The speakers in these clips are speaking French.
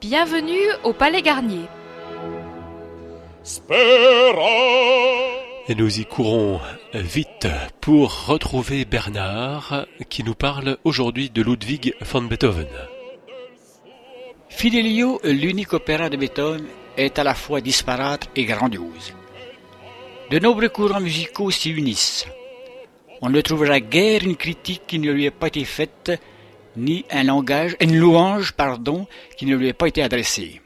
Bienvenue au Palais Garnier. Et nous y courons vite pour retrouver Bernard qui nous parle aujourd'hui de Ludwig van Beethoven. Fidelio, l'unique opéra de Beethoven, est à la fois disparate et grandiose. De nombreux courants musicaux s'y unissent. On ne trouvera guère une critique qui ne lui ait pas été faite, ni une louange, qui ne lui ait pas été adressée.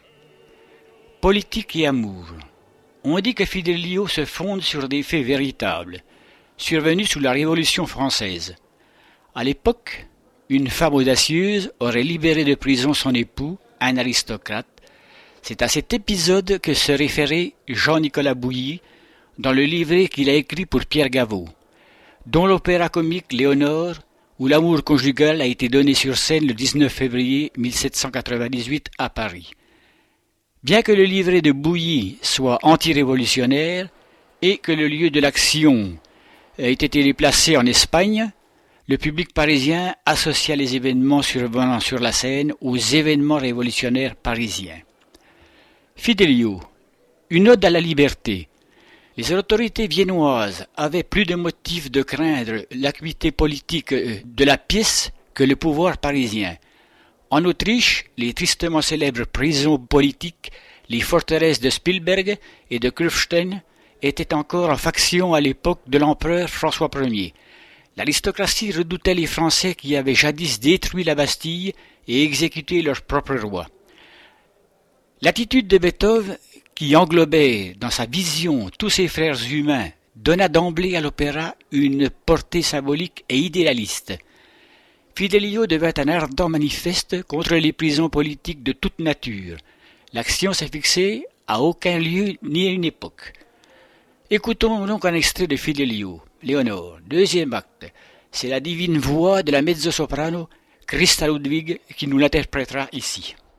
Politique et amour. On dit que Fidelio se fonde sur des faits véritables, survenus sous la Révolution française. À l'époque, une femme audacieuse aurait libéré de prison son époux, un aristocrate. C'est à cet épisode que se référait Jean-Nicolas Bouilly dans le livret qu'il a écrit pour Pierre Gaveau, dont l'opéra comique Léonore, où l'amour conjugal a été donné sur scène le 19 février 1798 à Paris. Bien que le livret de Bouilly soit anti-révolutionnaire et que le lieu de l'action ait été déplacé en Espagne, le public parisien associa les événements survenant sur la scène aux événements révolutionnaires parisiens. Fidelio, une ode à la liberté. Les autorités viennoises avaient plus de motifs de craindre l'acuité politique de la pièce que le pouvoir parisien. En Autriche, les tristement célèbres prisons politiques, les forteresses de Spielberg et de Kufstein, étaient encore en faction à l'époque de l'empereur François Ier. L'aristocratie redoutait les Français qui avaient jadis détruit la Bastille et exécuté leur propre roi. L'attitude de Beethoven, qui englobait dans sa vision tous ses frères humains, donna d'emblée à l'opéra une portée symbolique et idéaliste. Fidelio devint un ardent manifeste contre les prisons politiques de toute nature. L'action s'est fixée à aucun lieu ni à une époque. Écoutons donc un extrait de Fidelio, Léonore, deuxième acte. C'est la divine voix de la mezzo-soprano Christa Ludwig qui nous l'interprétera ici.